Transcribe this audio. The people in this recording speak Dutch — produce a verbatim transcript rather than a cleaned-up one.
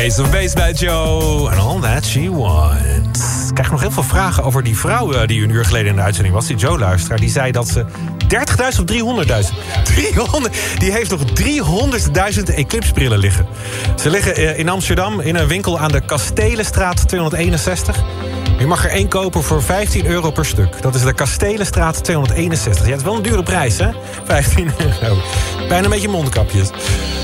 Ace of Base bij Joe and all that she wants. Ik krijg nog heel veel vragen over die vrouw die een uur geleden in de uitzending was. Die Joe-luisteraar, die zei dat ze dertigduizend of driehonderdduizend? driehonderd, die heeft nog driehonderdduizend eclipsebrillen liggen. Ze liggen in Amsterdam in een winkel aan de Kastelenstraat tweehonderdeenenzestig. Je mag er één kopen voor vijftien euro per stuk. Dat is de Kastelenstraat tweehonderdeenenzestig. Ja, het is wel een dure prijs, hè? vijftien euro. Bijna een beetje mondkapjes.